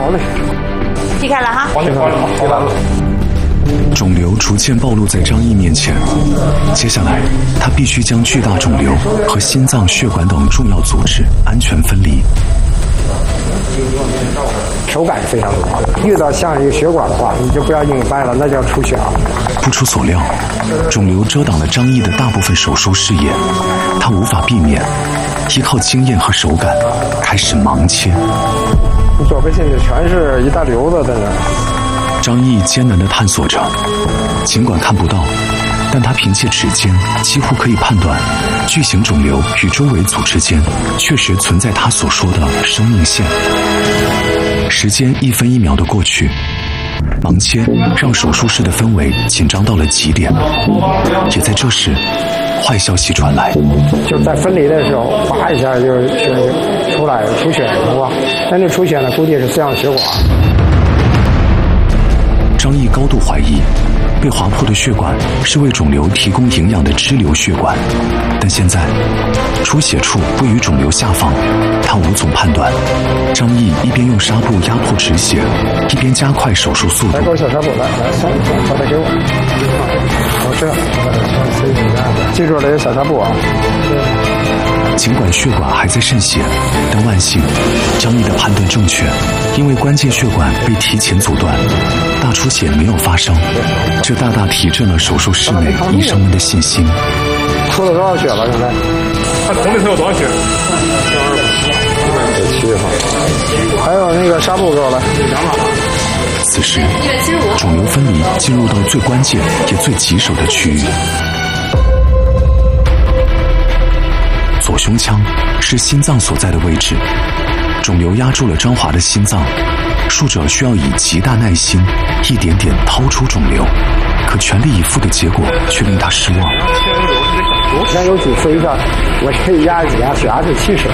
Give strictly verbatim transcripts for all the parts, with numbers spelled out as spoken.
好嘞， 劈开了哈， 好嘞，好嘞，好完了。 肿瘤逐渐暴露在张毅面前，接下来他必须将巨大肿瘤和心脏、血管等重要组织安全分离。 手感非常重要，遇到像一个血管的话，你就不要硬掰了，那就要出血了。 不出所料，肿瘤遮挡了张毅的大部分手术视野，他无法避免，依靠经验和手感开始盲切。 左边进去全是一大瘤子在那。 张毅艰难地探索着，尽管看不到，但他凭借指尖几乎可以判断，巨型肿瘤与周围组织间确实存在他所说的生命线。时间一分一秒地过去，盲切让手术室的氛围紧张到了极点。也在这时，坏消息传来， 就在分离的时候，哗一下就就出来出血了，是吧？但这出血呢，估计是滋养血管。 张毅高度怀疑，被划破的血管是为肿瘤提供营养的支流血管，但现在出血处位于肿瘤下方，他无从判断。张毅一边用纱布压迫止血，一边加快手术速度。 来，给我小纱布，来来，送送，把它给我。好，这样，记住了，有小纱布啊。 尽管血管还在渗血，但万幸，张毅的判断正确，因为关键血管被提前阻断，大出血没有发生，这大大提振了手术室内医生们的信心。 出了多少血了？现在？ 他桶里头有多少血？ 一百七哈。还有那个纱布给我来。 此时，肿瘤分离进入到最关键也最棘手的区域。左胸腔是心脏所在的位置，肿瘤压住了张华的心脏，术者需要以极大耐心一点点掏出肿瘤，可全力以赴的结果却令他失望。 你看有几次一个，我这压几压血压就七十。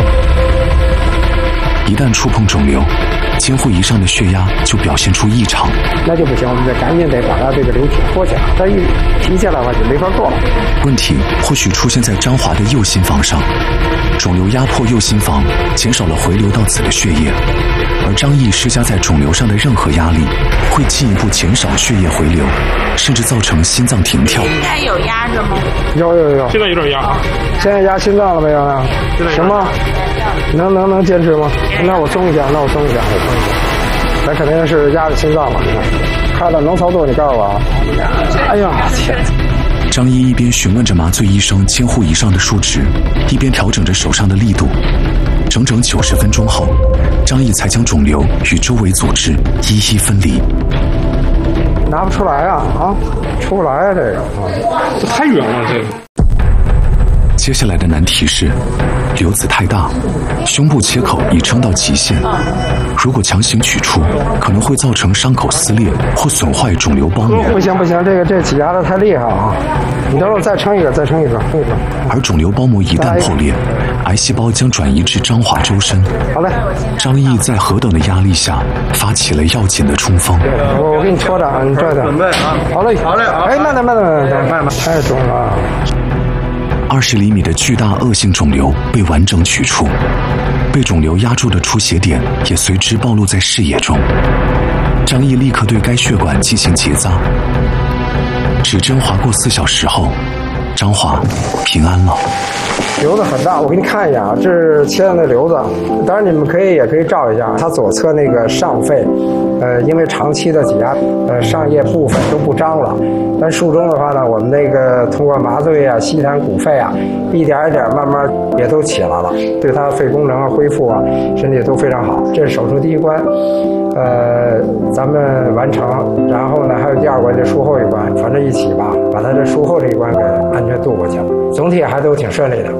一旦触碰肿瘤，监护仪上的血压就表现出异常， 那就不行，我们得赶紧得把它这个瘤体脱下来，它一提起来的话就没法做了。 问题或许出现在张华的右心房上，肿瘤压迫右心房，减少了回流到此的血液，而张毅施加在肿瘤上的任何压力，会进一步减少血液回流，甚至造成心脏停跳。 现在有压着吗？ 有有有， 现在有点压。 现在压心脏了没有呢？行吗？能能能坚持吗？那我松一下，那我松一下，我松一下。那肯定是压着心脏了，你看，看了能操作，你告诉我啊。哎呀，天！ 张毅一边询问着麻醉医生监护仪上的数值，一边调整着手上的力度。整整九十分钟后，张毅才将肿瘤与周围组织一一分离。 拿不出来啊啊，出不来啊这个啊， 这太远了这个。 接下来的难题是，瘤子太大，胸部切口已撑到极限，如果强行取出，可能会造成伤口撕裂或损坏肿瘤包膜。 不行不行，这个这挤压的太厉害啊！你等会儿再撑一个，再撑一个，撑一个。 而肿瘤包膜一旦破裂，癌细胞将转移至张华周身。 好嘞。 张毅在何等的压力下，发起了要紧的冲锋。 我我给你拖着啊，你拽着。准备啊。好嘞，好嘞啊。哎，慢点慢点慢点慢慢，太重了。 二十厘米的巨大恶性肿瘤被完整取出，被肿瘤压住的出血点也随之暴露在视野中。张毅立刻对该血管进行结扎。指针划过四小时后，张华平安了。 瘤子很大，我给你看一下啊，这是切的那瘤子。当然你们可以也可以照一下，它左侧那个上肺，呃，因为长期的挤压，呃，上叶部分都不张了。但术中的话呢，我们那个通过麻醉啊、吸痰鼓肺啊，一点一点慢慢也都起来了，对它肺功能啊、恢复啊，身体都非常好。这是手术第一关，呃，咱们完成，然后呢还有第二关，这术后一关，反正一起吧，把它这术后这一关给安全度过去了。总体还都挺顺利的。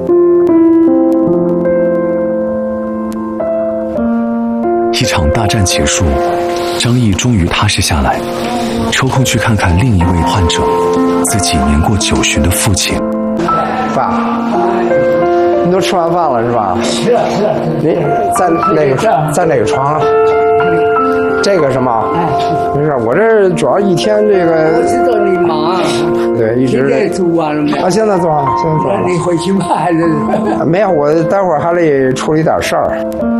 一场大战结束，张毅终于踏实下来，抽空去看看另一位患者，自己年过九旬的父亲。 爸，你都吃完饭了是吧？是是。你在哪个在哪个床啊？这个是吗？哎，没事，我这主要一天这个。 我知道你忙。 对，一直。 现在做完了没？ 啊，现在做完，现在做完。 你回去吗？还是？ 没有，我待会儿还得处理点事儿。